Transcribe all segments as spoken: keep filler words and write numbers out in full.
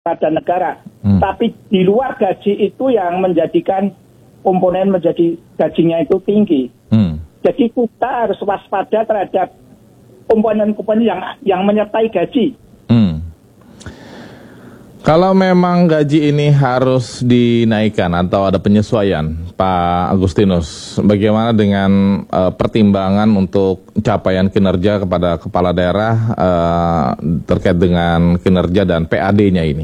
pada negara. Hmm. Tapi di luar gaji itu yang menjadikan komponen menjadi gajinya itu tinggi. Hmm. Jadi kita harus waspada terhadap komponen-komponen yang yang menyertai gaji. Hmm. Kalau memang gaji ini harus dinaikkan atau ada penyesuaian, Pak Agustinus, bagaimana dengan uh, pertimbangan untuk capaian kinerja kepada kepala daerah uh, terkait dengan kinerja dan P A D-nya ini?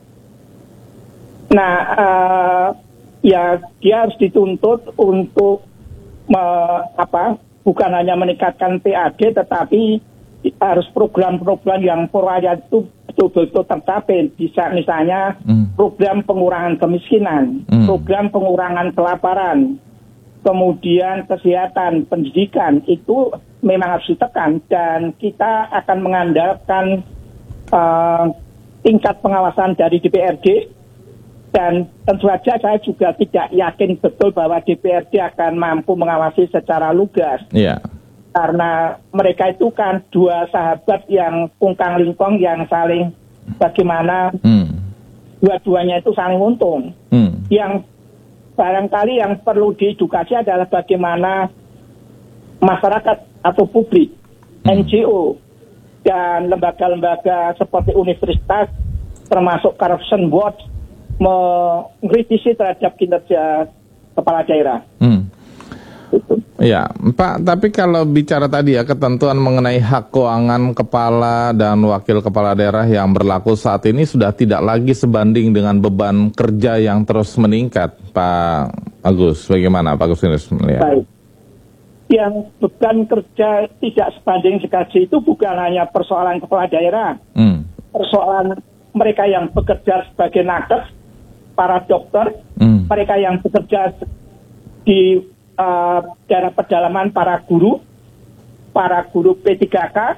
Nah, uh, ya dia harus dituntut untuk me, apa? Bukan hanya meningkatkan P A D, tetapi harus program-program yang proyek itu betul-betul tercapai. Bisa misalnya hmm. program pengurangan kemiskinan, hmm. program pengurangan kelaparan, kemudian kesehatan, pendidikan, itu memang harus ditekan. Dan kita akan mengandalkan uh, tingkat pengawasan dari D P R D. Dan tentu saja saya juga tidak yakin betul bahwa D P R D akan mampu mengawasi secara lugas. Iya. Yeah. Karena mereka itu kan dua sahabat yang kungkang lingkong yang saling bagaimana hmm. dua-duanya itu saling untung. Hmm. Yang barangkali yang perlu diedukasi adalah bagaimana masyarakat atau publik, hmm. N G O, dan lembaga-lembaga seperti universitas, termasuk Corruption Watch, mengkritisi terhadap kinerja kepala daerah. Hmm. Ya, Pak, tapi kalau bicara tadi ya ketentuan mengenai hak keuangan kepala dan wakil kepala daerah yang berlaku saat ini sudah tidak lagi sebanding dengan beban kerja yang terus meningkat, Pak Agus. Bagaimana Pak Agustinus melihat? Baik. Yang beban kerja tidak sebanding segaji itu bukan hanya persoalan kepala daerah, hmm. persoalan mereka yang bekerja sebagai nakes, para dokter, hmm. mereka yang bekerja di Uh, daerah pedalaman, para guru, para guru P tiga K,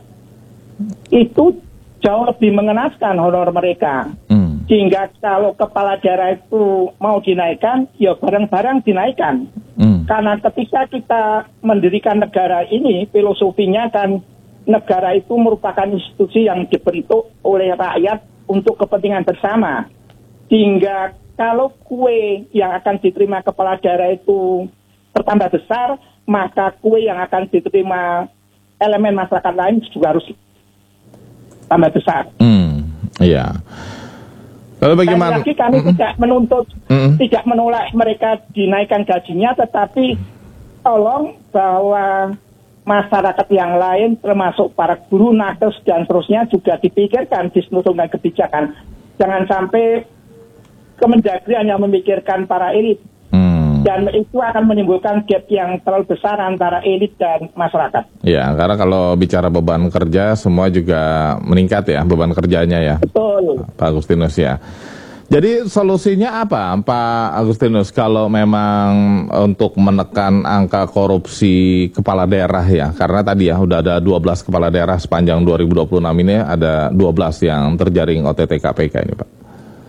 itu jauh lebih mengenaskan honor mereka. Hmm. Sehingga kalau kepala daerah itu mau dinaikkan, ya bareng-bareng dinaikkan. Hmm. Karena ketika kita mendirikan negara ini, filosofinya kan negara itu merupakan institusi yang dibentuk oleh rakyat untuk kepentingan bersama. Sehingga kalau kue yang akan diterima kepala daerah itu bertambah besar, maka kue yang akan diterima elemen masyarakat lain juga harus tambah besar. Hmm, iya. Lalu bagaimana? Lagi kami mm-hmm. tidak menuntut, mm-hmm. tidak menolak mereka dinaikkan gajinya, tetapi tolong bahwa masyarakat yang lain, termasuk para guru, nakes dan seterusnya juga dipikirkan, disusun kebijakan. Jangan sampai Kemendagri hanya memikirkan para elit. Dan itu akan menimbulkan gap yang terlalu besar antara elit dan masyarakat. Ya, karena kalau bicara beban kerja, semua juga meningkat ya, beban kerjanya ya. Betul. Pak Agustinus ya. Jadi solusinya apa, Pak Agustinus, kalau memang untuk menekan angka korupsi kepala daerah ya? Karena tadi ya, udah ada dua belas kepala daerah sepanjang dua ribu dua puluh enam ini, ada dua belas yang terjaring O T T K P K ini, Pak.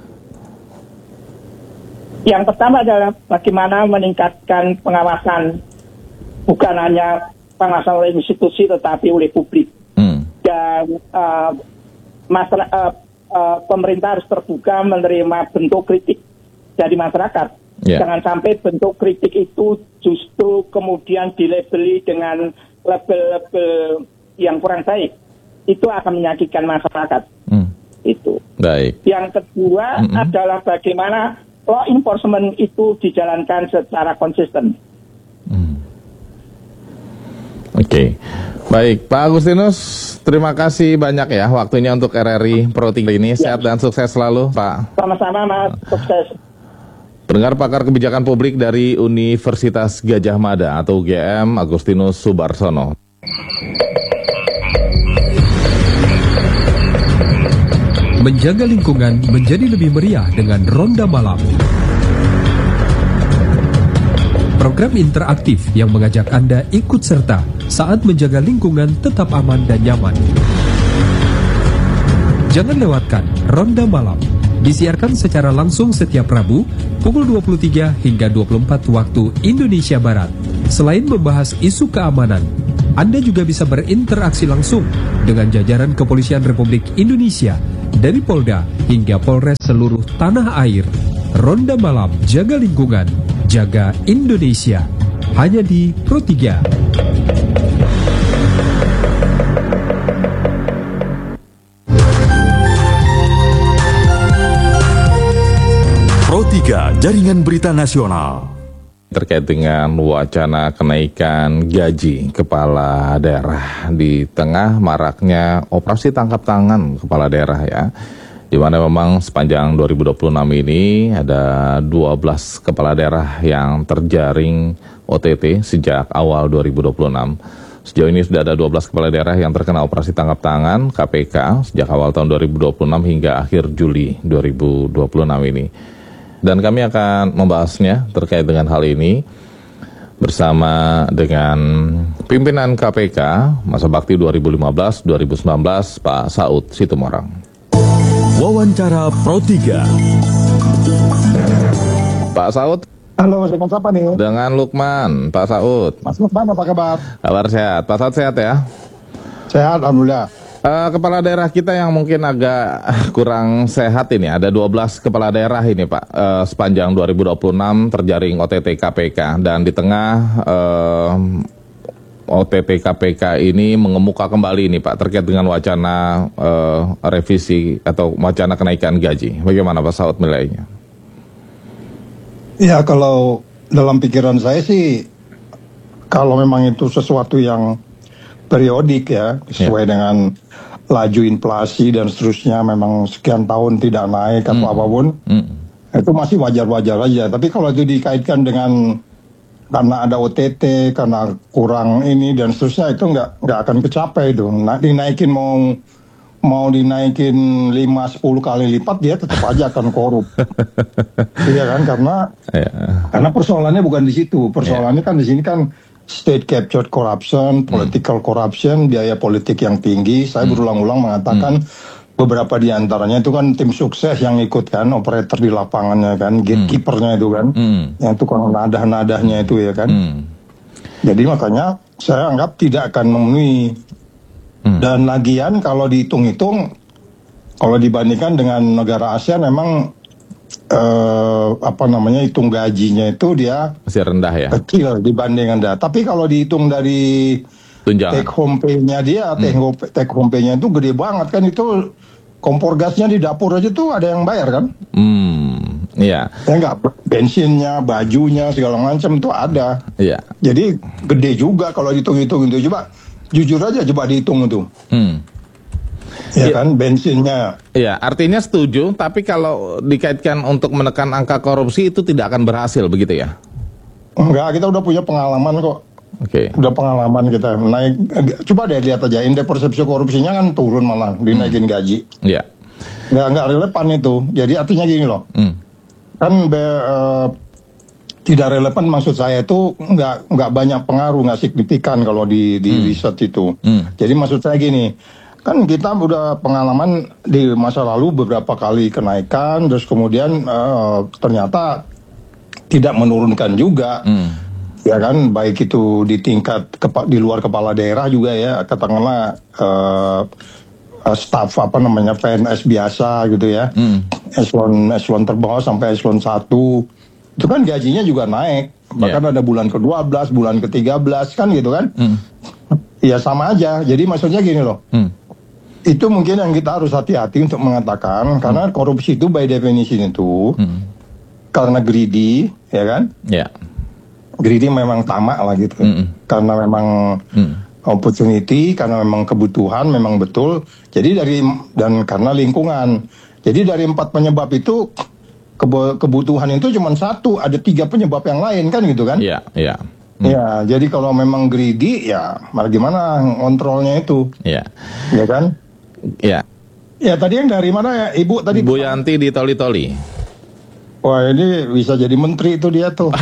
Yang pertama adalah bagaimana meningkatkan pengawasan, bukan hanya pengawasan oleh institusi tetapi oleh publik. Hmm. Dan uh, masalah, uh, uh, pemerintah harus terbuka menerima bentuk kritik dari masyarakat. Yeah. Jangan sampai bentuk kritik itu justru kemudian dilabeli dengan label-label yang kurang baik. Itu akan menyakitkan masyarakat. Hmm. Itu. Baik. Yang kedua mm-hmm. adalah bagaimana law enforcement itu dijalankan secara konsisten. Hmm. Oke, okay. Baik Pak Agustinus, terima kasih banyak ya waktunya untuk R R I Pro tiga ini. Ya. Sehat dan sukses selalu Pak. Sama-sama Mas, sukses. Pendengar pakar kebijakan publik dari Universitas Gadjah Mada atau U G M, Agustinus Subarsono. Menjaga lingkungan menjadi lebih meriah dengan Ronda Malam. Program interaktif yang mengajak Anda ikut serta saat menjaga lingkungan tetap aman dan nyaman. Jangan lewatkan Ronda Malam. Disiarkan secara langsung setiap Rabu pukul dua puluh tiga hingga dua puluh empat waktu Indonesia Barat. Selain membahas isu keamanan, Anda juga bisa berinteraksi langsung dengan jajaran Kepolisian Republik Indonesia dari Polda hingga Polres seluruh tanah air. Ronda Malam, jaga lingkungan, jaga Indonesia. Hanya di Pro tiga. Pro tiga, Jaringan Berita Nasional. Terkait dengan wacana kenaikan gaji kepala daerah di tengah maraknya operasi tangkap tangan kepala daerah ya, di mana memang sepanjang dua ribu dua puluh enam ini ada dua belas kepala daerah yang terjaring O T T sejak awal dua ribu dua puluh enam. Sejauh ini sudah ada dua belas kepala daerah yang terkena operasi tangkap tangan K P K sejak awal tahun dua ribu dua puluh enam hingga akhir Juli dua ribu dua puluh enam ini. Dan kami akan membahasnya terkait dengan hal ini bersama dengan pimpinan K P K masa bakti dua ribu lima belas dua ribu sembilan belas Pak Saud Situmorang. Wawancara Pro tiga. Pak Saud. Halo, dengan siapa nih? Dengan Lukman, Pak Saud. Mas Lukman, apa kabar? Kabar sehat. Pak Saud sehat ya? Sehat, alhamdulillah. Uh, kepala daerah kita yang mungkin agak kurang sehat ini, ada dua belas kepala daerah ini Pak, uh, sepanjang dua ribu dua puluh enam terjaring O T T K P K, dan di tengah uh, O T T K P K ini mengemuka kembali ini Pak, terkait dengan wacana uh, revisi atau wacana kenaikan gaji. Bagaimana Pak Saud menilainya? Ya, kalau dalam pikiran saya sih, kalau memang itu sesuatu yang periodik ya, sesuai yeah. dengan laju inflasi dan seterusnya, memang sekian tahun tidak naik atau mm. apapun, mm. itu masih wajar-wajar aja. Tapi kalau itu dikaitkan dengan karena ada O T T, karena kurang ini dan seterusnya, itu nggak nggak akan kecapai itu. Nah, dinaikin mau mau dinaikin lima sepuluh kali lipat, dia tetap aja akan korup. Iya kan, karena yeah. karena persoalannya bukan di situ. Persoalannya yeah. kan di sini kan state captured corruption, political hmm. corruption, biaya politik yang tinggi. Saya hmm. berulang-ulang mengatakan hmm. beberapa di antaranya itu kan tim sukses yang ikut kan, operator di lapangannya kan, gatekeepernya itu kan, hmm. yang tukang nadah-nadahnya itu ya kan. Hmm. Jadi makanya saya anggap tidak akan memenuhi. Hmm. Dan lagian kalau dihitung-hitung, kalau dibandingkan dengan negara ASEAN memang Uh, apa namanya, hitung gajinya itu dia masih rendah ya, kecil dibanding Anda. Tapi kalau dihitung dari tunjangan, take home pay-nya dia, hmm. take home, take home pay-nya itu gede banget kan. Itu kompor gasnya di dapur aja tuh ada yang bayar kan. Hmm, iya. Ya enggak, bensinnya, bajunya, segala macam itu ada. Iya. Jadi gede juga kalau dihitung-hitung itu. Coba jujur aja, coba dihitung itu. Hmm. Ya, ya kan, bensinnya. Iya, artinya setuju, tapi kalau dikaitkan untuk menekan angka korupsi itu tidak akan berhasil begitu ya? Enggak, kita udah punya pengalaman kok. Oke. Okay. Udah pengalaman kita naik. Coba deh lihat aja, indeks persepsi korupsinya kan turun malah, dinaikin hmm. gaji. Iya. Nggak, nggak relevan itu. Jadi artinya gini loh. Hmm. Kan be, uh, tidak relevan maksud saya itu nggak nggak banyak pengaruh, nggak signifikan kalau di di hmm. riset itu. Hmm. Jadi maksud saya gini. Kan kita udah pengalaman di masa lalu beberapa kali kenaikan, terus kemudian uh, ternyata tidak menurunkan juga, hmm. ya kan, baik itu di tingkat kepa, di luar kepala daerah juga ya, katakanlah uh, uh, staf apa namanya P N S biasa gitu ya, hmm. eselon eselon terbawah sampai eselon satu, itu kan gajinya juga naik, bahkan yeah. ada bulan ke dua belas, bulan ke tiga belas kan gitu kan, hmm. ya sama aja. Jadi maksudnya gini loh. Hmm. Itu mungkin yang kita harus hati-hati untuk mengatakan, hmm. karena korupsi itu by definition itu hmm. karena greedy, ya kan? Ya. Yeah. Greedy memang tamak lah gitu, hmm. karena memang hmm. opportunity, karena memang kebutuhan, memang betul. Jadi dari dan karena lingkungan. Jadi dari empat penyebab itu kebutuhan itu cuma satu, ada tiga penyebab yang lain kan gitu kan? Iya, yeah, iya. Yeah. Hmm. Ya, jadi kalau memang greedy, ya malah gimana kontrolnya itu? Iya, ya kan? Ya. Ya tadi yang dari mana ya Ibu tadi? Bu Yanti di Toli-Toli. Wah ini bisa jadi menteri itu dia tuh.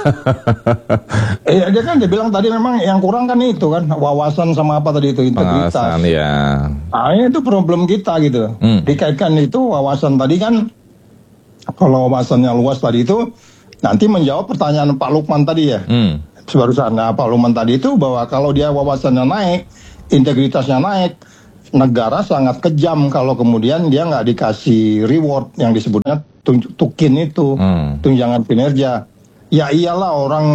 Iya dia kan dia bilang tadi memang yang kurang kan itu kan wawasan sama apa tadi itu integritas. Wawasan ya. Nah itu problem kita gitu. Hmm. Dikaitkan itu wawasan tadi kan, kalau wawasannya luas tadi itu nanti menjawab pertanyaan Pak Lukman tadi ya. Hmm. Barusan nah, Pak Lukman tadi itu bahwa kalau dia wawasannya naik, integritasnya naik, negara sangat kejam kalau kemudian dia nggak dikasih reward yang disebutnya tukin itu, hmm. tunjangan kinerja. Ya iyalah orang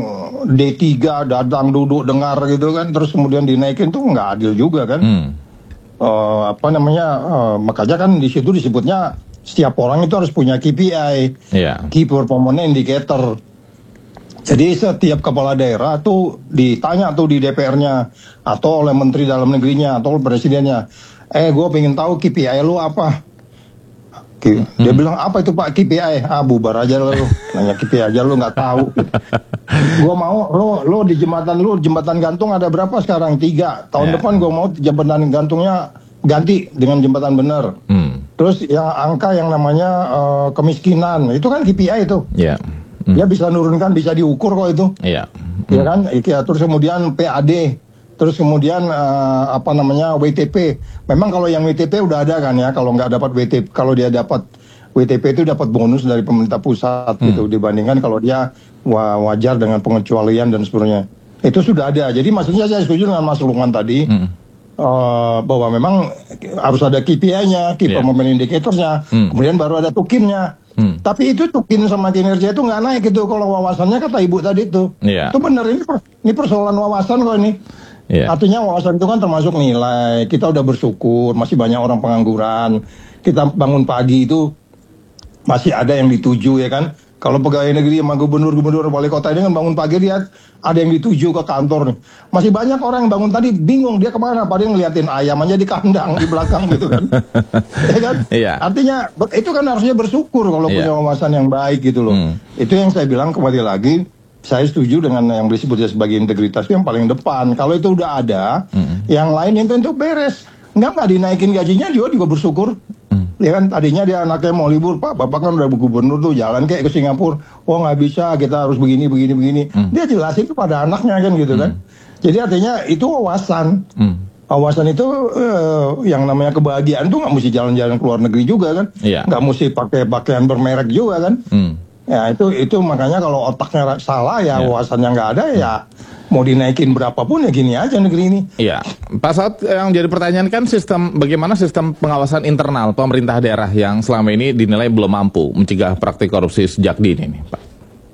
D tiga datang duduk dengar gitu kan, terus kemudian dinaikin tuh nggak adil juga kan. Hmm. Uh, apa namanya, uh, makanya kan di situ disebutnya setiap orang itu harus punya K P I, yeah. Key Performance Indicator. Jadi setiap kepala daerah tuh ditanya tuh di D P R-nya atau oleh Menteri Dalam Negerinya atau presidennya, eh gue pengen tahu K P I lu apa? Dia hmm. bilang apa itu Pak K P I? Ah bubar aja lu, nanya K P I aja lu nggak tahu. Gue mau lo lo di jembatan lu jembatan gantung ada berapa sekarang? Tiga. Tahun yeah. depan gue mau jembatan gantungnya ganti dengan jembatan bener. Hmm. Terus yang angka yang namanya uh, kemiskinan itu kan K P I itu. Yeah. Hmm. Dia bisa nurunkan, bisa diukur kok itu. Iya. Yeah. Hmm. Ya kan? Ya, terus kemudian P A D. Terus kemudian uh, apa namanya W T P. Memang kalau yang W T P udah ada kan ya. Kalau nggak dapat W T P, kalau dia dapat W T P itu dapat bonus dari pemerintah pusat hmm. gitu. Dibandingkan kalau dia wajar dengan pengecualian dan sebagainya. Itu sudah ada. Jadi maksudnya saya setuju dengan Mas Lukman tadi hmm. uh, bahwa memang harus ada K P I-nya, Key Performance Indicator-nya. Hmm. Kemudian baru ada tukinnya. Hmm. Tapi itu tukin sama kinerja itu nggak naik gitu. Kalau wawasannya kata ibu tadi itu, yeah. itu benar ini ini persoalan wawasan kok ini. Yeah. Artinya wawasan itu kan termasuk nilai. Kita udah bersyukur, masih banyak orang pengangguran. Kita bangun pagi itu masih ada yang dituju ya kan. Kalau pegawai negeri sama gubernur-gubernur wali kota ini kan bangun pagi lihat ada yang dituju ke kantor nih. Masih banyak orang yang bangun tadi bingung dia kemana. Padahal ngeliatin ayam aja di kandang di belakang gitu kan. Ya kan? Yeah. Artinya itu kan harusnya bersyukur kalau yeah. punya wawasan yang baik gitu loh. Hmm. Itu yang saya bilang kembali lagi. Saya setuju dengan yang disebut sebagai integritas itu yang paling depan. Kalau itu udah ada, mm. yang lain itu untuk beres. Enggak nggak dinaikin gajinya juga juga bersyukur. Mm. Ya kan tadinya dia anaknya mau libur, Pak, Bapak kan udah gubernur tuh jalan kayak ke Singapura. Oh nggak bisa, kita harus begini begini begini. Mm. Dia jelasin kepada anaknya kan gitu mm. kan. Jadi artinya itu wawasan. Mm. Wawasan itu uh, yang namanya kebahagiaan tuh nggak mesti jalan-jalan ke luar negeri juga kan. Yeah. Nggak mesti pakai pakaian bermerek juga kan. Mm. Ya itu itu makanya kalau otaknya salah ya, ya. wawasannya nggak ada ya mau dinaikin berapapun ya gini aja negeri ini. Iya, Pak Saud, yang jadi pertanyaan kan sistem bagaimana sistem pengawasan internal pemerintah daerah yang selama ini dinilai belum mampu mencegah praktik korupsi sejak dini nih, Pak.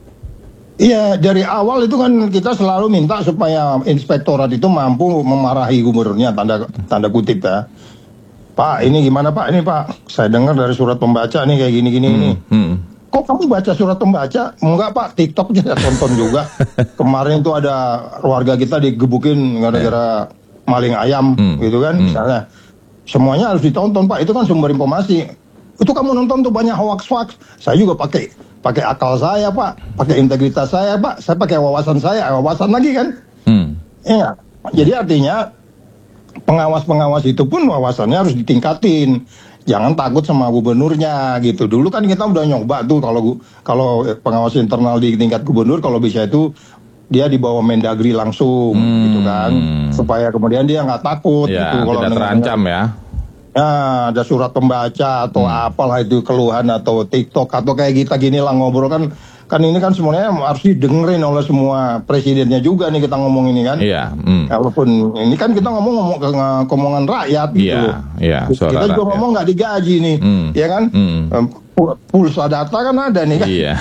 Iya, dari awal itu kan kita selalu minta supaya inspektorat itu mampu memarahi gubernurnya, tanda tanda kutip ya. Pak, ini gimana Pak? Ini Pak, saya dengar dari surat pembaca nih kayak gini-gini hmm, ini. Hmm. Kok kamu baca surat pembaca? Enggak Pak, TikTok aja tonton juga. Kemarin tuh ada keluarga kita digebukin gara-gara maling ayam hmm. gitu kan, hmm. misalnya. Semuanya harus ditonton Pak, itu kan sumber informasi. Itu kamu nonton tuh banyak hoax-hoax. Saya juga pakai pakai akal saya Pak, pakai integritas saya Pak, saya pakai wawasan saya, wawasan lagi kan. Hmm. Ya, jadi artinya pengawas-pengawas itu pun wawasannya harus ditingkatin. Jangan takut sama gubernurnya gitu. Dulu kan kita udah nyoba tuh kalau kalau pengawas internal di tingkat gubernur kalau bisa itu dia dibawa Mendagri langsung hmm. gitu kan, supaya kemudian dia nggak takut ya, gitu kalau tidak terancam ya. Ya ada surat pembaca atau hmm. apalah itu keluhan atau TikTok atau kayak kita gini lah ngobrol kan. Kan ini kan semuanya harus didengerin oleh semua presidennya juga nih kita ngomong ini kan. Iya. Mm. Walaupun ini kan kita ngomong-ngomong ke ngomongan rakyat gitu. Iya. Iya. Kita juga ngomong nggak digaji nih, mm. ya kan? Mm. Pulsa data kan ada nih kan. Iya.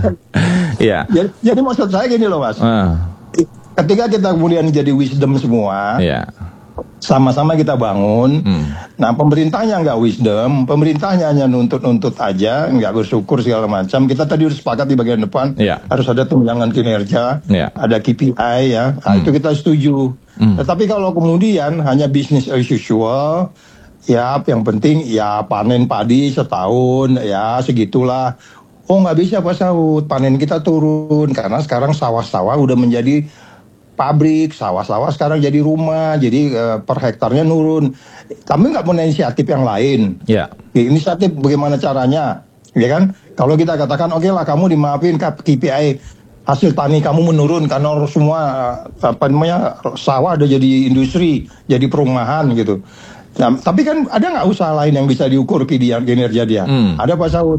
Iya. jadi, jadi maksud saya gini loh Mas. Uh. Ketika kita kemudian jadi wisdom semua. Iya. Sama-sama kita bangun. Hmm. Nah pemerintahnya nggak wisdom, pemerintahnya hanya nuntut-nuntut aja, nggak bersyukur segala macam. Kita tadi udah sepakat di bagian depan yeah. harus ada tunjangan kinerja, yeah. ada K P I ya, nah, hmm. itu kita setuju. Hmm. Tetapi kalau kemudian hanya bisnis as usual, ya yang penting ya panen padi setahun ya segitulah. Oh nggak bisa Pak Saud, panen kita turun karena sekarang sawah-sawah udah menjadi pabrik, sawah-sawah sekarang jadi rumah, jadi uh, per hektarnya nurun. Kami nggak punya inisiatif yang lain. Ya. Inisiatif bagaimana caranya, ya kan? Kalau kita katakan, oke okay lah kamu dimaafin K P I hasil tani kamu menurun karena semua uh, apa namanya sawah ada jadi industri, jadi perumahan gitu. Nah, tapi kan ada nggak usaha lain yang bisa diukur kinerja dia? Hmm. Ada Pak Saud.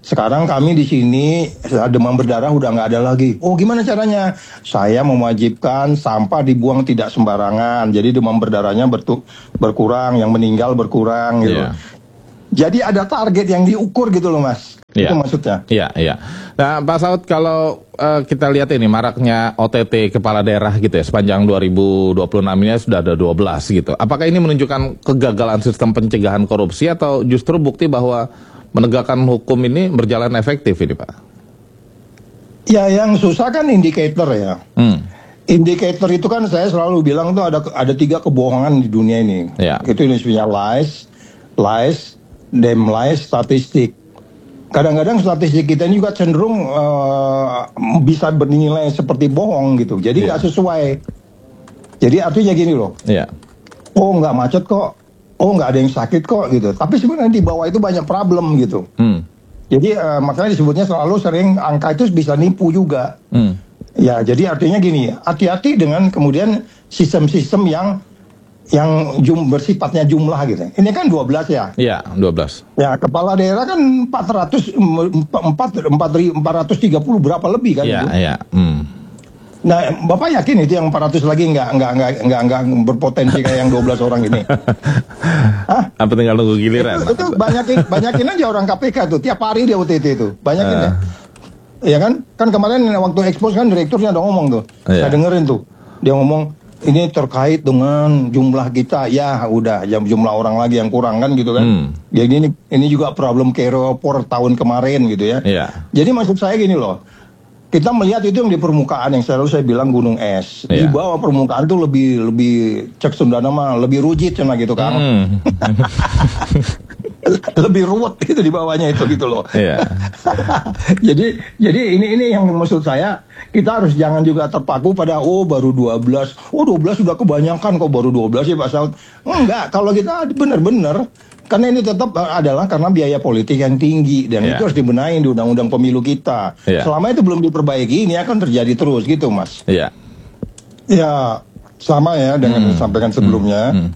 Sekarang kami di sini demam berdarah udah nggak ada lagi. Oh gimana caranya? Saya mewajibkan sampah dibuang tidak sembarangan. Jadi demam berdarahnya bertu- berkurang, yang meninggal berkurang gitu. Yeah. Jadi ada target yang diukur gitu loh Mas. Yeah. Itu maksudnya. Iya, yeah, iya. Yeah. Nah Pak Saud, kalau uh, kita lihat ini maraknya O T T kepala daerah gitu ya, sepanjang dua ribu dua puluh enam ini sudah ada dua belas gitu. Apakah ini menunjukkan kegagalan sistem pencegahan korupsi atau justru bukti bahwa menegakkan hukum ini berjalan efektif ini Pak? Ya yang susah kan indikator ya. Hmm. Indikator itu kan saya selalu bilang tuh ada ada tiga kebohongan di dunia ini. Ya. Itu Indonesia lies, lies, damn lies, statistik. Kadang-kadang statistik kita ini juga cenderung uh, bisa bernilai seperti bohong gitu. Jadi nggak ya. sesuai. Jadi artinya gini loh. Ya. Oh nggak macet kok. Oh nggak ada yang sakit kok gitu. Tapi sebenarnya di bawah itu banyak problem gitu. Hmm. Jadi uh, makanya disebutnya selalu sering angka itu bisa nipu juga. Hmm. Ya jadi artinya gini, hati-hati dengan kemudian sistem-sistem yang yang jum, bersifatnya jumlah gitu. Ini kan dua belas ya. Iya dua belas. Ya kepala daerah kan empat ratus, empat ratus tiga puluh berapa lebih kan? Iya iya. Hmm. Nah, Bapak yakin itu yang empat ratus lagi nggak nggak nggak nggak nggak berpotensi kayak yang dua belas orang ini? Hah? Apa tinggal nunggu giliran? Itu, itu banyakin banyakin aja orang K P K tuh, tiap hari dia O T T itu, banyakin uh. ya. Ya kan? Kan kemarin waktu expose kan direkturnya udah ngomong tuh, yeah. Saya dengerin tuh, dia ngomong ini terkait dengan jumlah kita, ya udah jam jumlah orang lagi yang kurang kan gitu kan. Hmm. Jadi ini ini juga problem Keropor tahun kemarin gitu ya. Yeah. Jadi maksud saya gini loh. Kita melihat itu yang di permukaan yang selalu saya bilang gunung es. Yeah. Di bawah permukaan itu lebih lebih cek Sunda nama lebih rujit cina gitu kan. Mm. Lebih ruwet gitu di bawahnya itu gitu loh. Yeah. jadi jadi ini ini yang maksud saya kita harus jangan juga terpaku pada oh baru dua belas. Oh dua belas sudah kebanyakan kok baru dua belas ya Pak Saud. Enggak, kalau kita benar-benar karena ini tetap adalah karena biaya politik yang tinggi dan yeah. itu harus dibenahi di undang-undang pemilu kita. Yeah. Selama itu belum diperbaiki ini akan terjadi terus gitu Mas. Iya. Yeah. Ya sama ya dengan hmm. disampaikan sebelumnya. Hmm. Hmm.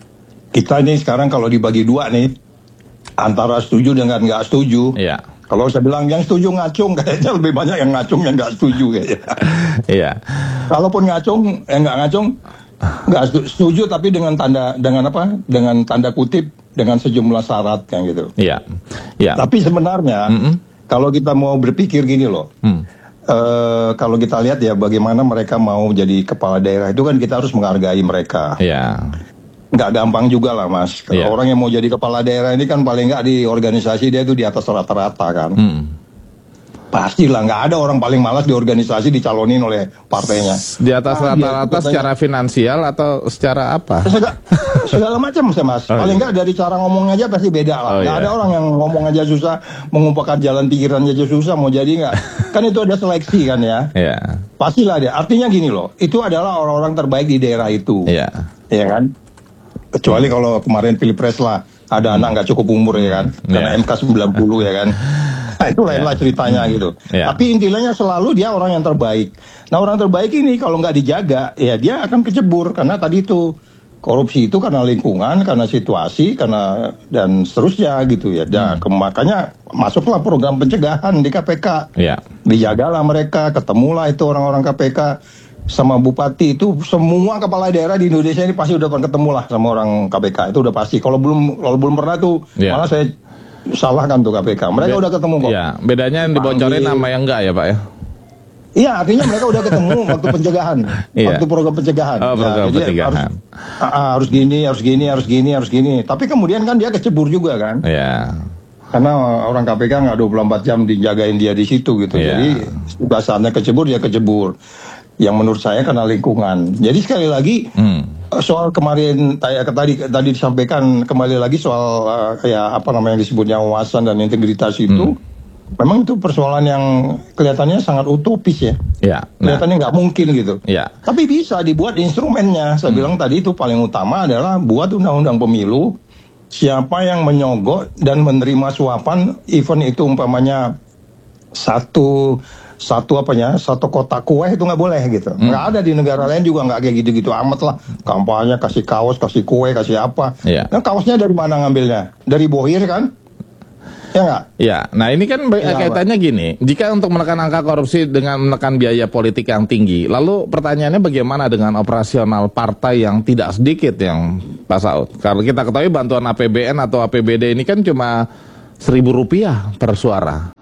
Kita ini sekarang kalau dibagi dua nih antara setuju dengan nggak setuju. Iya. Yeah. Kalau saya bilang yang setuju ngacung kayaknya lebih banyak yang ngacung yang nggak setuju kayaknya. Iya. Kalaupun ngacung, eh nggak ngacung, nggak setuju tapi dengan tanda dengan apa? Dengan tanda kutip. Dengan sejumlah syarat kan gitu. Iya. Iya. Tapi sebenarnya mm-hmm. kalau kita mau berpikir gini loh, mm. uh, kalau kita lihat ya bagaimana mereka mau jadi kepala daerah itu kan kita harus menghargai mereka. Iya. Nggak gampang juga lah Mas. Kalau yeah. orang yang mau jadi kepala daerah ini kan paling nggak di organisasi dia itu di atas rata-rata kan. Mm. Pastilah nggak ada orang paling malas di organisasi dicalonin oleh partainya. Di atas ah, rata-rata secara finansial atau secara apa? Segala, segala macam Mas. Oh, paling nggak iya. dari cara ngomong aja pasti beda lah. Oh, nggak iya. ada orang yang ngomong aja susah, mengumpulkan jalan pikirannya aja susah, mau jadi nggak? Kan itu ada seleksi kan ya. Iya. Pastilah dia. Artinya gini loh, itu adalah orang-orang terbaik di daerah itu. Iya. Iya kan? Kecuali hmm. kalau kemarin Pilpres lah, ada hmm. anak nggak cukup umur ya kan, karena yeah. M K sembilan puluh ya kan. Nah, itu lainlah yeah. ceritanya gitu. Yeah. Tapi intinya selalu dia orang yang terbaik. Nah orang terbaik ini kalau nggak dijaga, ya dia akan kecebur karena tadi itu korupsi itu karena lingkungan, karena situasi, karena dan seterusnya gitu ya. Dan hmm. makanya masuklah program pencegahan di K P K. Yeah. Dijagalah mereka, ketemulah itu orang-orang K P K sama bupati itu semua kepala daerah di Indonesia ini pasti udah pernah ketemu lah sama orang K P K itu udah pasti. Kalau belum kalau belum pernah tuh yeah. malah saya salahkan tuh K P K. Mereka Be- udah ketemu kok. Iya, bedanya yang dibocorin sama yang enggak ya, Pak ya? Iya, artinya mereka udah ketemu waktu pencegahan, iya. waktu program pencegahan. Oh, program ya, pencegahan. Harus, uh, harus gini, harus gini, harus gini, harus gini. Tapi kemudian kan dia kecebur juga kan? Iya. Karena orang K P K nggak dua puluh empat jam dijagain dia di situ gitu. Iya. Jadi bahasanya kecebur, dia kecebur. Yang menurut saya karena lingkungan. Jadi sekali lagi. Hmm. Soal kemarin kayak tadi tadi disampaikan kembali lagi soal uh, kayak apa namanya yang disebutnya wawasan dan integritas itu, hmm. memang itu persoalan yang kelihatannya sangat utopis ya, ya nah. kelihatannya nggak mungkin gitu. Ya. Tapi bisa dibuat instrumennya. Saya hmm. bilang tadi itu paling utama adalah buat undang-undang pemilu. Siapa yang menyogok dan menerima suapan, event itu umpamanya satu satu apanya satu kotak kue itu nggak boleh gitu, hmm. nggak ada di negara lain juga nggak kayak gitu-gitu amat lah. Kampanye kasih kaos, kasih kue, kasih apa? Yeah. Nah kaosnya dari mana ngambilnya? Dari Bohir kan? Ya nggak? Ya, nah ini kan ya, kaitannya apa? Gini, jika untuk menekan angka korupsi dengan menekan biaya politik yang tinggi, lalu pertanyaannya bagaimana dengan operasional partai yang tidak sedikit yang Pak Saud? Karena kita ketahui bantuan A P B N atau A P B D ini kan cuma seribu rupiah per suara.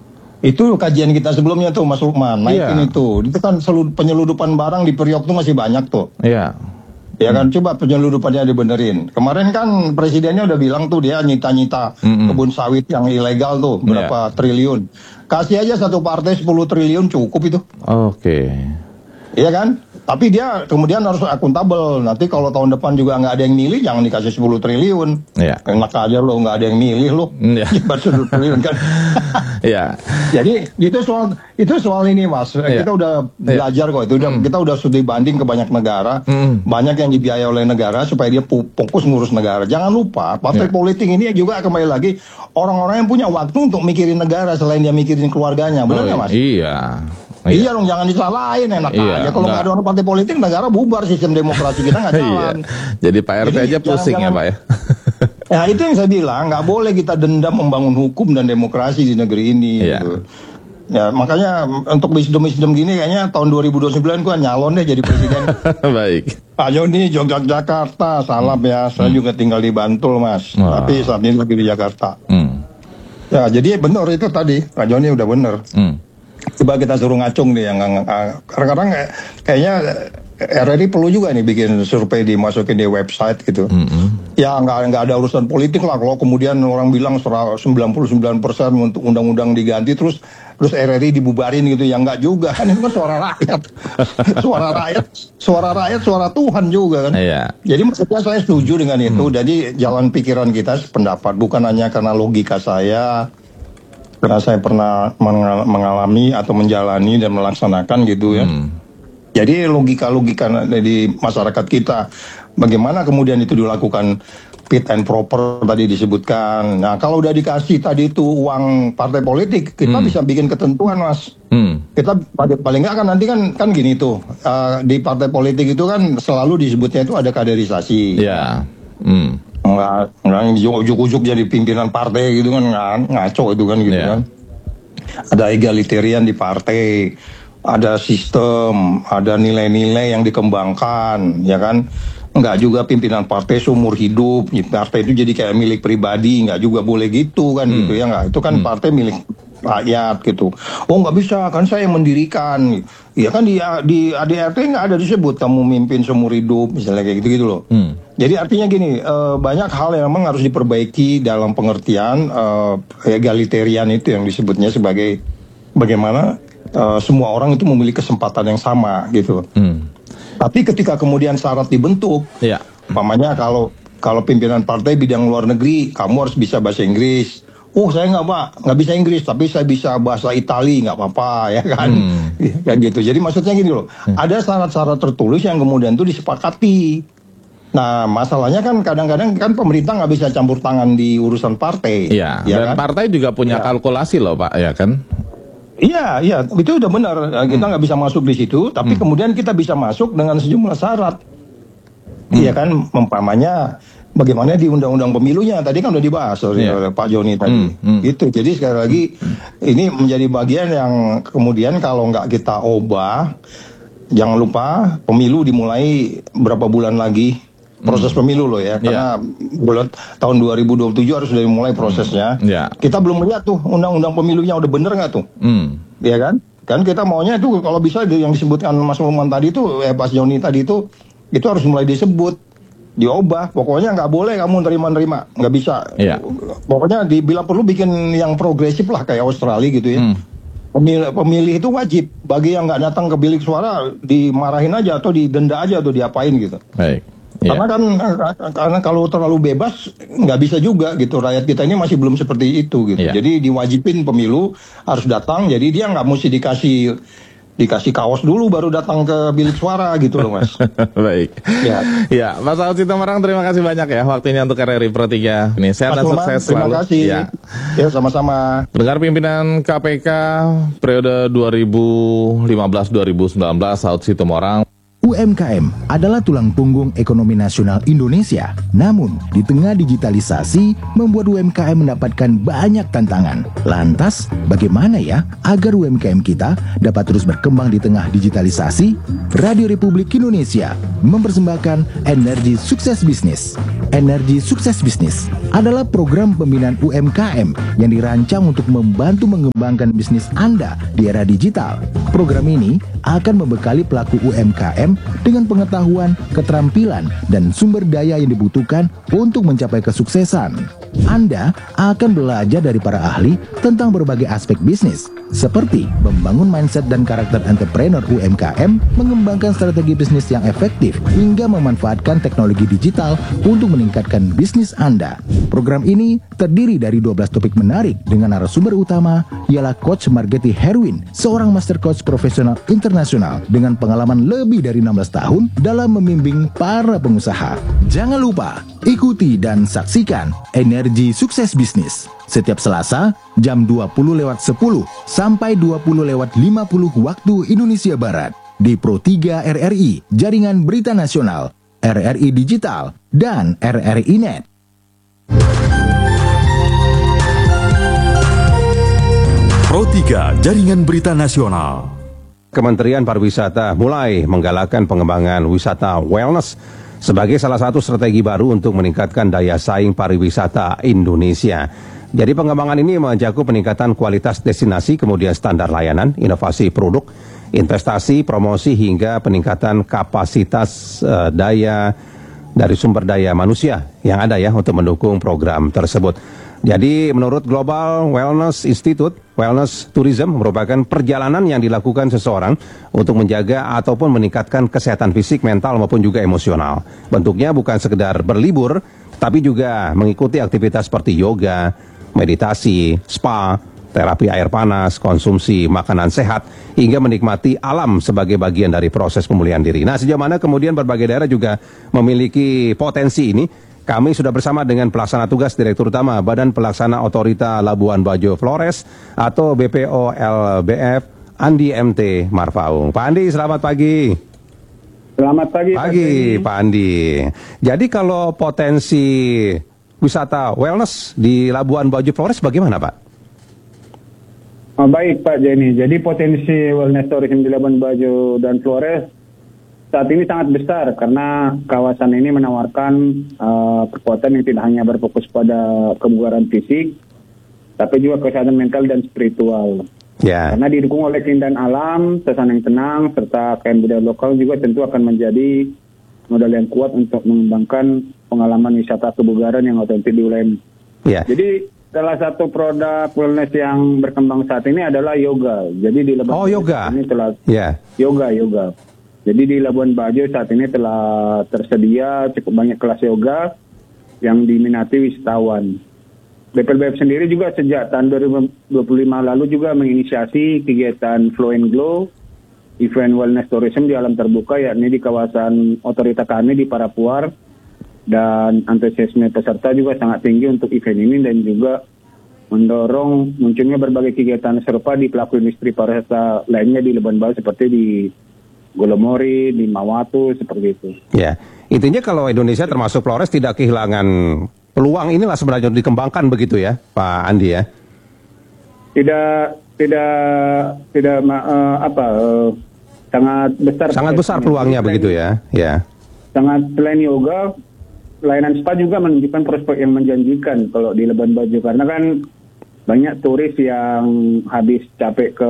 Itu kajian kita sebelumnya tuh Mas Lukman, naikin iya. itu. Itu kan penyeludupan barang di Priok tuh masih banyak tuh. Iya. Ya kan, hmm. coba penyeludupannya dibenerin. Kemarin kan presidennya udah bilang tuh dia nyita-nyita hmm. kebun sawit yang ilegal tuh, berapa yeah. triliun. Kasih aja satu partai sepuluh triliun cukup itu. Oke. Okay. Iya kan? Tapi dia kemudian harus akuntabel. Nanti kalau tahun depan juga nggak ada yang milih, jangan dikasih sepuluh triliun. Iya. Enak aja lo, nggak ada yang milih lo. Iya. sepuluh triliun kan. Iya. Jadi itu soal itu soal ini Mas. Ya. Kita udah belajar kok. Itu udah mm. kita udah studi banding ke banyak negara. Mm. Banyak yang dibiayai oleh negara supaya dia fokus ngurus negara. Jangan lupa partai ya. politik ini juga kembali lagi orang-orang yang punya waktu untuk mikirin negara selain dia mikirin keluarganya. Benar nggak oh, Mas? Iya. Iya, iya dong, jangan disalahin, enak iya, aja. Kalau nggak ada orang partai politik, negara bubar, sistem demokrasi kita nggak jalan. Iya. Jadi Pak R T Jadi, aja pusing jangan, ya Pak ya? Ya itu yang saya bilang, nggak boleh kita dendam membangun hukum dan demokrasi di negeri ini. Iya. Gitu. Ya makanya untuk wisdom-wisdom gini kayaknya tahun dua ribu dua puluh sembilan gua nyalon deh jadi presiden. Baik. Pak Joni, Yogyakarta, salam hmm. ya. Saya hmm. juga tinggal di Bantul Mas, wow. tapi saat ini lagi di Jakarta. Hmm. Ya jadi benar itu tadi, Pak Joni udah benar. Hmm. Coba kita suruh ngacung nih yang kadang-kadang kayaknya R R I perlu juga nih bikin survei dimasukin di website gitu. Mm-hmm. Ya nggak nggak ada urusan politik lah kalau kemudian orang bilang sembilan puluh sembilan persen untuk undang-undang diganti terus terus R R I dibubarin gitu ya nggak juga kan itu kan suara rakyat. suara rakyat, suara rakyat, suara Tuhan juga kan. Yeah. Jadi maksudnya saya setuju dengan itu. Mm. Jadi jalan pikiran kita sependapat bukan hanya karena logika saya. Karena saya pernah mengalami atau menjalani dan melaksanakan gitu ya. Hmm. Jadi logika-logika di masyarakat kita, bagaimana kemudian itu dilakukan fit and proper tadi disebutkan. Nah kalau udah dikasih tadi itu uang partai politik, kita hmm. bisa bikin ketentuan Mas. Hmm. Kita paling nggak kan nanti kan kan gini tuh uh, di partai politik itu kan selalu disebutnya itu ada kaderisasi. Ya. Yeah. Hmm. Nggak, nggak ujuk-ujuk jadi pimpinan partai gitu kan, ngaco itu kan gitu yeah. kan. Ada egalitarian di partai, ada sistem, ada nilai-nilai yang dikembangkan, ya kan. Nggak juga pimpinan partai seumur hidup, partai itu jadi kayak milik pribadi, nggak juga boleh gitu kan hmm. gitu ya nggak. Itu kan hmm. partai milik rakyat gitu. Oh nggak bisa kan saya yang mendirikan. Ya kan di di A D R T nggak ada disebut kamu mimpin seumur hidup misalnya kayak gitu gitu loh. Hmm. Jadi artinya gini uh, banyak hal yang memang harus diperbaiki dalam pengertian uh, egalitarian itu yang disebutnya sebagai bagaimana uh, semua orang itu memiliki kesempatan yang sama gitu. Hmm. Tapi ketika kemudian syarat dibentuk, ya. umpamanya kalau kalau pimpinan partai bidang luar negeri kamu harus bisa bahasa Inggris. Oh saya nggak pak, nggak bisa Inggris, tapi saya bisa bahasa Itali, nggak apa-apa ya kan, hmm. kan gitu. Jadi maksudnya gini loh, hmm. ada syarat-syarat tertulis yang kemudian itu disepakati. Nah masalahnya kan kadang-kadang kan pemerintah nggak bisa campur tangan di urusan partai. Iya. Ya dan kan? Partai juga punya ya. kalkulasi loh pak, ya kan? Iya, iya, itu udah benar. Kita nggak hmm. bisa masuk di situ, tapi hmm. kemudian kita bisa masuk dengan sejumlah syarat. Iya hmm. kan, umpamanya. Bagaimana di undang-undang pemilunya tadi kan udah dibahas oleh yeah. Pak Joni tadi, mm, mm. gitu. Jadi sekali lagi mm. ini menjadi bagian yang kemudian kalau nggak kita ubah, jangan lupa pemilu dimulai berapa bulan lagi proses mm. pemilu loh ya, karena yeah. bulan tahun dua ribu dua puluh tujuh harus sudah dimulai prosesnya. Mm. Yeah. Kita belum melihat tuh undang-undang pemilunya udah bener nggak tuh, mm. ya kan? Kan kita maunya itu kalau bisa yang disebutkan Mas Luman tadi itu, eh Pak Joni tadi itu, itu harus mulai disebut. Diubah, pokoknya nggak boleh kamu nerima-nerima, nggak bisa. Yeah. Pokoknya di, bila perlu bikin yang progresif lah kayak Australia gitu ya. Hmm. Pemilih, pemilih itu wajib, bagi yang nggak datang ke bilik suara dimarahin aja atau didenda aja atau diapain gitu. Baik. Yeah. Karena kan karena kalau terlalu bebas nggak bisa juga gitu. Rakyat kita ini masih belum seperti itu gitu. Yeah. Jadi diwajibin pemilu harus datang. Jadi dia nggak mesti dikasih dikasih kaos dulu baru datang ke bilik suara gitu loh Mas. Baik. Ya. Ya, Mas Saud Sitomorang terima kasih banyak ya waktunya untuk R R I Pro tiga. Ini sehat dan sukses selalu. Terima kasih. Ya, ya sama-sama. Pendengar pimpinan K P K periode dua ribu lima belas dua ribu sembilan belas Saud Sitomorang. U M K M adalah tulang punggung ekonomi nasional Indonesia. Namun, di tengah digitalisasi, membuat U M K M mendapatkan banyak tantangan. Lantas, bagaimana ya agar U M K M kita dapat terus berkembang di tengah digitalisasi? Radio Republik Indonesia mempersembahkan Energi Sukses Bisnis. Energi Sukses Bisnis adalah program pembinaan U M K M yang dirancang untuk membantu mengembangkan bisnis Anda di era digital. Program ini akan membekali pelaku U M K M dengan pengetahuan, keterampilan, dan sumber daya yang dibutuhkan untuk mencapai kesuksesan. Anda akan belajar dari para ahli tentang berbagai aspek bisnis, seperti membangun mindset dan karakter entrepreneur U M K M, mengembangkan strategi bisnis yang efektif, hingga memanfaatkan teknologi digital untuk meningkatkan bisnis Anda. Program ini terdiri dari dua belas topik menarik dengan narasumber utama ialah Coach Margeti Herwin, seorang master coach profesional internasional dengan pengalaman lebih dari enam belas tahun dalam membimbing para pengusaha. Jangan lupa ikuti dan saksikan Energi Sukses Bisnis setiap Selasa jam dua puluh lewat sepuluh sampai dua puluh lewat lima puluh waktu Indonesia Barat di Pro tiga R R I, Jaringan Berita Nasional, R R I Digital, dan R R I Net. Pro tiga Jaringan Berita Nasional. Kementerian Pariwisata mulai menggalakkan pengembangan wisata wellness sebagai salah satu strategi baru untuk meningkatkan daya saing pariwisata Indonesia. Jadi pengembangan ini mencakup peningkatan kualitas destinasi, kemudian standar layanan, inovasi produk, investasi, promosi, hingga peningkatan kapasitas uh, daya dari sumber daya manusia yang ada ya untuk mendukung program tersebut. Jadi menurut Global Wellness Institute, wellness tourism merupakan perjalanan yang dilakukan seseorang untuk menjaga ataupun meningkatkan kesehatan fisik, mental maupun juga emosional. Bentuknya bukan sekedar berlibur, tapi juga mengikuti aktivitas seperti yoga, meditasi, spa, terapi air panas, konsumsi makanan sehat, hingga menikmati alam sebagai bagian dari proses pemulihan diri. Nah, sejauh mana kemudian berbagai daerah juga memiliki potensi ini? Kami sudah bersama dengan pelaksana tugas Direktur Utama Badan Pelaksana Otorita Labuan Bajo Flores atau B P O L B F, Andi M T Marfaung. Pak Andi, selamat pagi. Selamat pagi. Pagi, Pak Andi. Jadi kalau potensi wisata wellness di Labuan Bajo Flores bagaimana, Pak? Oh, baik, Pak Jenny. Jadi potensi wellness tourism di Labuan Bajo dan Flores saat ini sangat besar karena kawasan ini menawarkan uh, kekuatan yang tidak hanya berfokus pada kebugaran fisik, tapi juga kesehatan mental dan spiritual. Yeah. Karena didukung oleh keindahan alam, suasana yang tenang, serta kekayaan budaya lokal juga tentu akan menjadi modal yang kuat untuk mengembangkan pengalaman wisata kebugaran yang otentik di wilayah ini. Yeah. Jadi salah satu produk wellness yang berkembang saat ini adalah yoga. Jadi di Labuan oh, yoga. ini telah yeah. yoga yoga. Jadi di Labuan Bajo saat ini telah tersedia cukup banyak kelas yoga yang diminati wisatawan. B P L B F sendiri juga sejak tahun dua ribu dua puluh lima lalu juga menginisiasi kegiatan Flow and Glow, event wellness tourism di alam terbuka, yakni di kawasan otorita kami di Parapuar, dan antusiasme peserta juga sangat tinggi untuk event ini dan juga mendorong munculnya berbagai kegiatan serupa di pelaku industri pariwisata lainnya di Labuan Bajo seperti di Golomori, di Mawatu, seperti itu. Ya, intinya kalau Indonesia termasuk Flores tidak kehilangan peluang inilah sebenarnya dikembangkan begitu ya, Pak Andi ya? Tidak, tidak, tidak uh, apa, uh, sangat besar. Sangat besar peluangnya selain, begitu ya, ya. Sangat, selain yoga, layanan spa juga menunjukkan prospek yang menjanjikan kalau di Labuan Bajo, karena kan banyak turis yang habis capek ke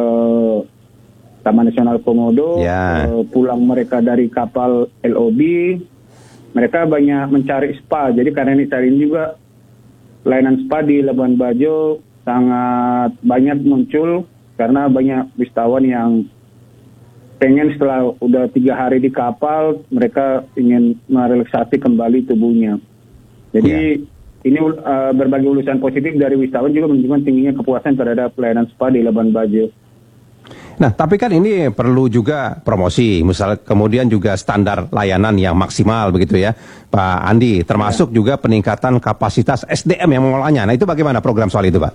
Taman Nasional Komodo, yeah. uh, pulang mereka dari kapal L O B, mereka banyak mencari spa. Jadi karena ini cari juga layanan spa di Labuan Bajo sangat banyak muncul karena banyak wisatawan yang pengen setelah udah tiga hari di kapal, mereka ingin merelaksasi kembali tubuhnya. Jadi yeah. ini uh, berbagai ulasan positif dari wisatawan juga menunjukkan tingginya kepuasan terhadap pelayanan spa di Labuan Bajo. Nah, tapi kan ini perlu juga promosi, misalnya kemudian juga standar layanan yang maksimal begitu ya, Pak Andi, termasuk ya. juga peningkatan kapasitas S D M yang mengolahnya. Nah, itu bagaimana program soal itu, Pak?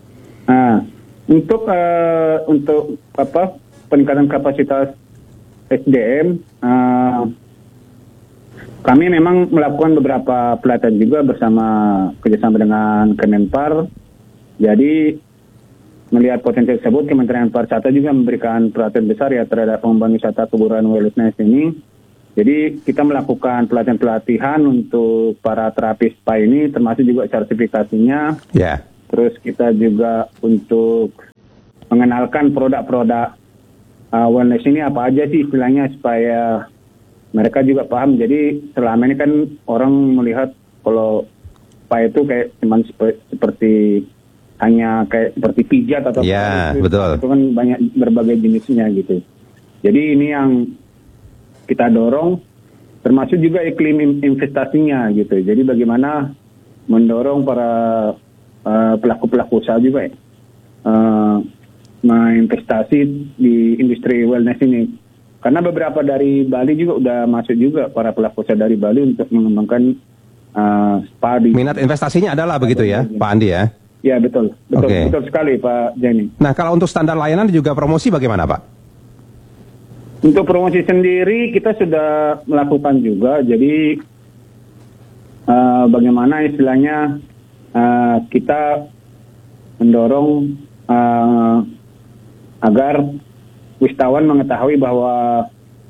Nah, untuk uh, untuk apa peningkatan kapasitas S D M, uh, kami memang melakukan beberapa pelatihan juga bersama kerjasama dengan Kemenpar. Jadi melihat potensi tersebut, Kementerian Pariwisata juga memberikan perhatian besar ya terhadap pengembangan wisata kebudayan wellness ini. Jadi kita melakukan pelatihan-pelatihan untuk para terapis spa ini, termasuk juga sertifikasinya. Ya. Yeah. Terus kita juga untuk mengenalkan produk-produk uh, wellness ini apa aja sih istilahnya supaya mereka juga paham. Jadi selama ini kan orang melihat kalau spa itu kayak cuman sep- seperti hanya kayak seperti pijat atau ya, itu, betul. itu kan banyak berbagai jenisnya gitu. Jadi ini yang kita dorong, termasuk juga iklim investasinya gitu. Jadi bagaimana mendorong para uh, pelaku-pelaku usaha juga ya, uh, menginvestasi di industri wellness ini. Karena beberapa dari Bali juga udah masuk juga para pelaku usaha dari Bali untuk mengembangkan uh, spa di. Minat investasinya adalah begitu ya, Pak Andi ya? Ya betul, betul, okay. betul sekali Pak Jenny. Nah kalau untuk standar layanan juga promosi bagaimana Pak? Untuk promosi sendiri kita sudah melakukan juga, jadi uh, bagaimana istilahnya uh, kita mendorong uh, agar wisatawan mengetahui bahwa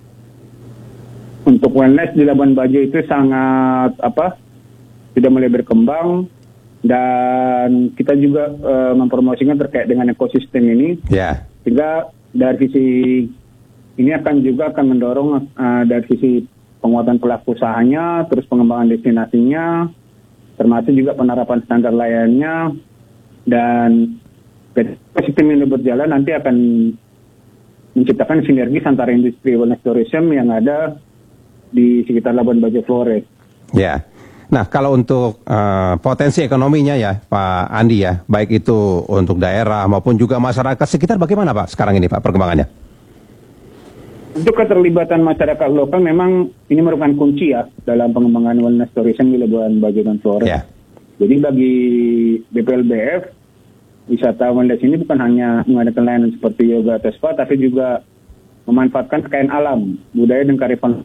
untuk wellness di Labuan Bajo itu sangat apa sudah mulai berkembang. Dan kita juga uh, mempromosikan terkait dengan ekosistem ini, yeah. sehingga dari sisi ini akan juga akan mendorong uh, dari sisi penguatan pelaku usahanya, terus pengembangan destinasinya, termasuk juga penerapan standar layannya, dan ekosistem ini berjalan nanti akan menciptakan sinergi antara industri wellness tourism yang ada di sekitar Labuan Bajo Flores. Ya. Yeah. Nah, kalau untuk uh, potensi ekonominya ya, Pak Andi ya, baik itu untuk daerah maupun juga masyarakat sekitar, bagaimana Pak sekarang ini Pak perkembangannya? Untuk keterlibatan masyarakat lokal memang ini merupakan kunci ya dalam pengembangan wellness tourism di Labuan Bajo dan Flores. Yeah. Jadi bagi B P L B F, wisata wellness ini bukan hanya mengadakan layanan seperti yoga atau spa, tapi juga memanfaatkan kekayaan alam, budaya dan kearifan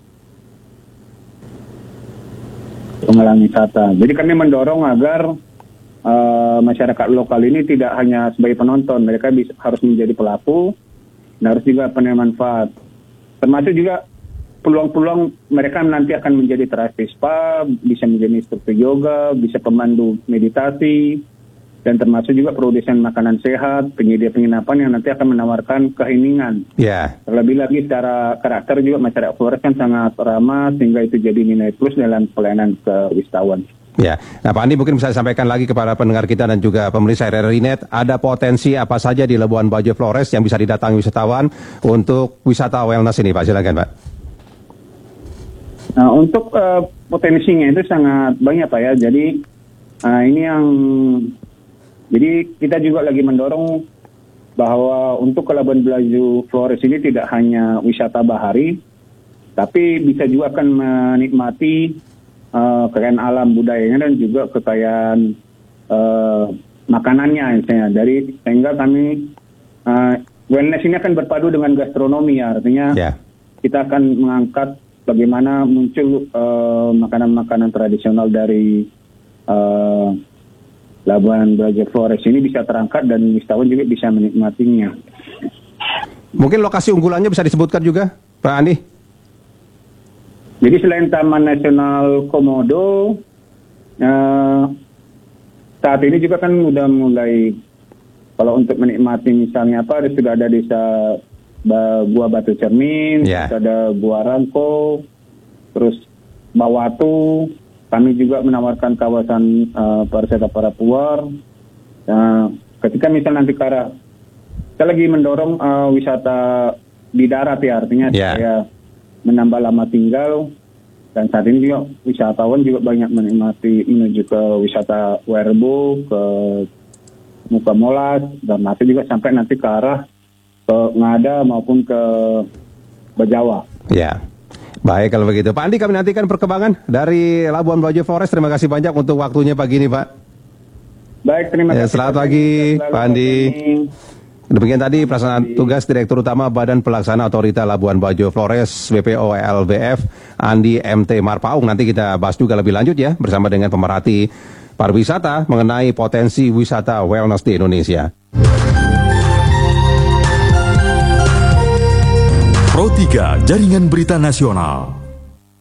pengalaman wisata. Jadi kami mendorong agar uh, masyarakat lokal ini tidak hanya sebagai penonton, mereka bisa, harus menjadi pelaku dan harus juga penerima manfaat. Termasuk juga peluang-peluang mereka nanti akan menjadi terapis spa, bisa menjadi instruktur yoga, bisa pemandu meditasi, dan termasuk juga produsen makanan sehat, penyedia penginapan yang nanti akan menawarkan keheningan. Yeah. Terlebih lagi secara karakter juga masyarakat Flores kan sangat ramah, sehingga itu jadi nilai plus dalam pelayanan ke wisatawan. Ya, nah Pak Andi mungkin bisa disampaikan lagi kepada pendengar kita dan juga pemirsa R R I Net, ada potensi apa saja di Labuan Bajo Flores yang bisa didatangi wisatawan untuk wisata wellness ini Pak, silakan Pak. Nah untuk uh, potensinya itu sangat banyak Pak ya, jadi uh, ini yang Jadi kita juga lagi mendorong bahwa untuk ke Labuan Bajo Flores ini tidak hanya wisata bahari, tapi bisa juga akan menikmati uh, kekayaan alam budayanya dan juga kekayaan uh, makanannya misalnya. Dari sehingga kami uh, wellness ini akan berpadu dengan gastronomi ya, artinya yeah. kita akan mengangkat bagaimana muncul uh, makanan-makanan tradisional dari uh, Labuan Bajo Flores ini bisa terangkat dan wisatawan juga bisa menikmatinya. Mungkin lokasi unggulannya bisa disebutkan juga, Pak Andi? Jadi selain Taman Nasional Komodo, eh, saat ini juga kan udah mulai, kalau untuk menikmati misalnya apa, sudah ada desa Gua Batu Cermin, yeah. ada Gua Rangko, terus Bawatu. Kami juga menawarkan kawasan uh, pariwisata Parapuar. Uh, ketika misalnya nanti ke arah, kita lagi mendorong uh, wisata di darat ya, artinya yeah. saya menambah lama tinggal. Dan saat ini juga wisatawan juga banyak menikmati menuju ke wisata Werbo, ke Muka Molas, dan nanti juga sampai nanti ke arah ke Ngada maupun ke Bajawa. Ya. Yeah. Baik kalau begitu. Pak Andi, kami nantikan perkembangan dari Labuan Bajo Flores. Terima kasih banyak untuk waktunya pagi ini Pak. Baik, terima kasih. Ya, selamat pagi Pak Andi. Demikian tadi pelaksana tugas Direktur Utama Badan Pelaksana Otorita Labuan Bajo Flores B P O L B F Andi M T Marpaung. Nanti kita bahas juga lebih lanjut ya bersama dengan pemerhati pariwisata mengenai potensi wisata wellness di Indonesia. Pro tiga Jaringan Berita Nasional.